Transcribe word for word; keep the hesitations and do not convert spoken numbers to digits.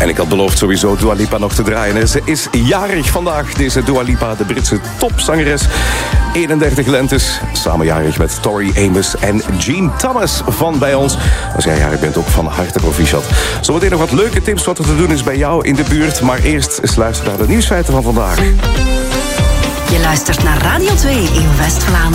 En ik had beloofd sowieso Dua Lipa nog te draaien. Ze is jarig vandaag, deze Dua Lipa, de Britse topzangeres. eenendertig lentes, samen jarig met Tori Amos en Gene Thomas van bij ons. Als jij jarig bent, ook van harte proficiat. Zometeen nog wat leuke tips wat er te doen is bij jou in de buurt. Maar eerst eens luisteren naar de nieuwsfeiten van vandaag. Je luistert naar Radio twee in West-Vlaanderen.